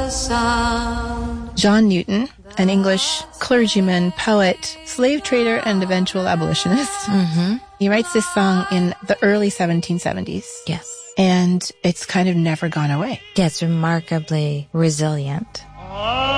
John Newton, an English clergyman, poet, slave trader, and eventual abolitionist. Mm-hmm. He writes this song in the early 1770s. Yes. And it's kind of never gone away. Yeah, it's remarkably resilient.